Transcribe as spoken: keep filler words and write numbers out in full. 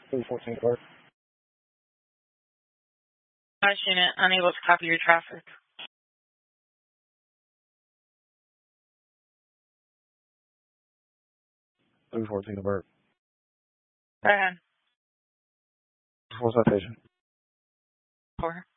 three fourteen alert. Dash unit, unable to copy your traffic. three fourteen alert. Go ahead. Full citation. Four.